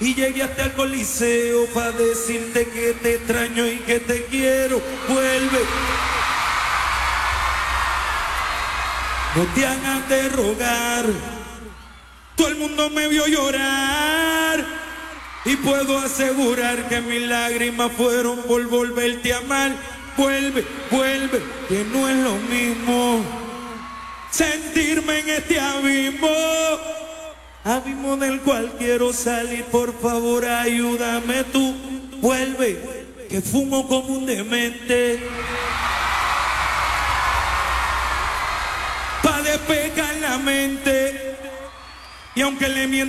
y llegué hasta el Coliseo para decirte que te extraño y que te quiero. Vuelve. No te hagas de rogar. Todo el mundo me vio llorar y puedo asegurar que mis lágrimas fueron por volverte a amar. Vuelve, vuelve, que no es lo mismo sentirme en este abismo, abismo del cual quiero salir. Por favor, ayúdame tú. Vuelve, que fumo como un demente pa' despejar la mente, y aunque le miento